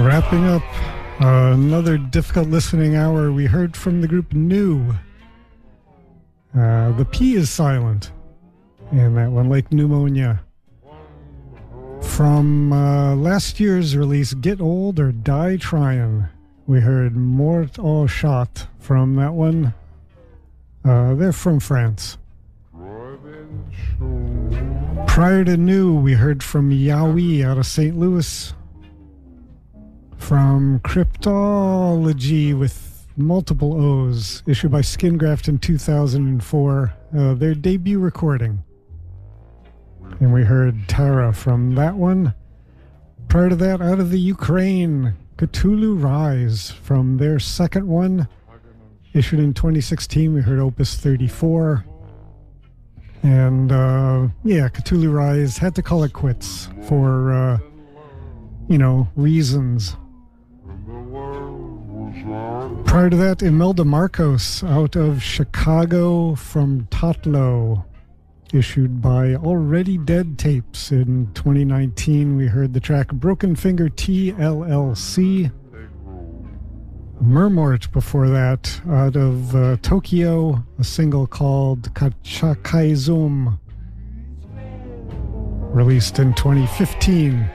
Wrapping up another difficult listening hour, we heard from the group New. The P is silent, and that one, like Pneumonia. From last year's release, Get Old or Die Tryin', we heard Mort au Chat from that one. They're from France. Prior to New, we heard from Yowie out of St. Louis. From Cryptology with multiple O's, issued by Skingraft in 2004, their debut recording. And we heard Tara from that one. Prior to that, out of the Ukraine, Cthulhu Rise from their second one, issued in 2016. We heard Opus 34. And Cthulhu Rise had to call it quits for, reasons. Prior to that, Imelda Marcos out of Chicago from Totlo, issued by Already Dead Tapes in 2019. We heard the track Broken Finger TLLC. Murmort before that, out of Tokyo, a single called Kachakaizum, released in 2015.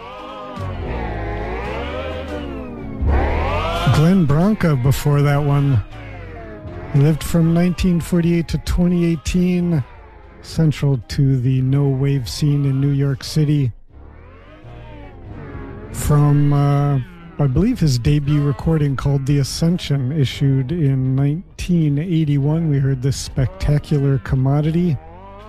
Glenn Branca before that one. He lived from 1948 to 2018, central to the no-wave scene in New York City. From, I believe, his debut recording called The Ascension, issued in 1981, we heard This Spectacular Commodity.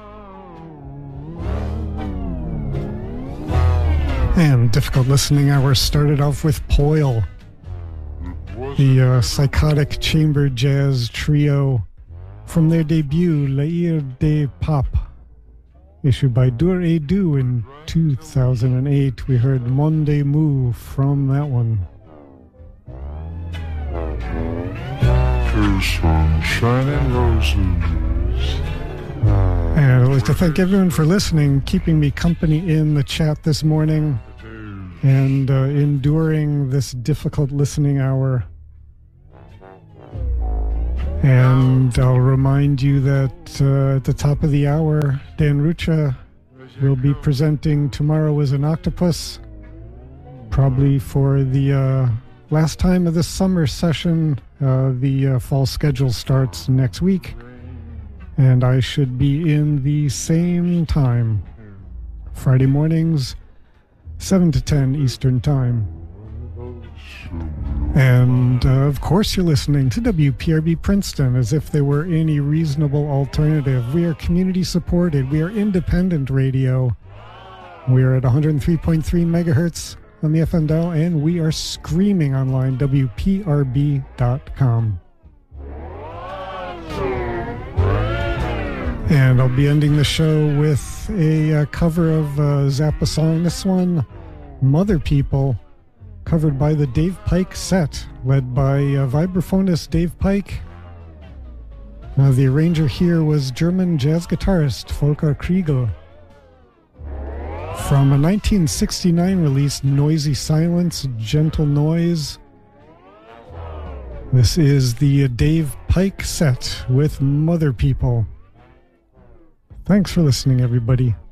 And difficult listening hour started off with Poil, the psychotic chamber jazz trio from their debut, L'Ire des Papes, issued by Dur et Du in 2008. We heard Monde Mou from that one. Sunshine and roses. And I'd like to thank everyone for listening, keeping me company in the chat this morning, and enduring this difficult listening hour. And I'll remind you that at the top of the hour, Dan Rucha will be presenting Tomorrow is an Octopus, probably for the last time of this summer session. The fall schedule starts next week, and I should be in the same time, Friday mornings, 7 to 10 Eastern Time. And, of course, you're listening to WPRB Princeton, as if there were any reasonable alternative. We are community-supported. We are independent radio. We are at 103.3 megahertz on the FM dial, and we are screaming online, WPRB.com. And I'll be ending the show with a cover of Zappa song. This one, Mother People, covered by the Dave Pike Set, led by vibraphonist Dave Pike. The arranger here was German jazz guitarist Volker Kriegel. From a 1969 release, Noisy Silence, Gentle Noise. This is the Dave Pike Set with Mother People. Thanks for listening, everybody.